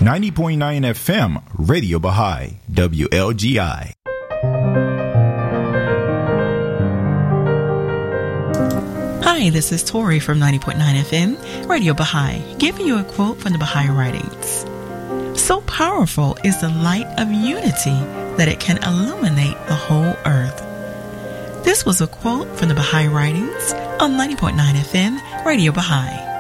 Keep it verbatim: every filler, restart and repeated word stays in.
ninety point nine F M, Radio Baha'i, W L G I. Hi, this is Tori from ninety point nine F M, Radio Baha'i, giving you a quote from the Baha'i writings. So powerful is the light of unity that it can illuminate the whole earth. This was a quote from the Baha'i writings on ninety point nine F M, Radio Baha'i.